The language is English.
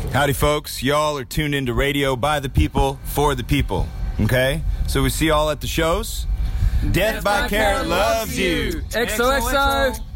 Howdy, folks. Y'all are tuned into radio by the people, for the people. Okay? So we see y'all at the shows. Death by Carrot loves you. XOXO.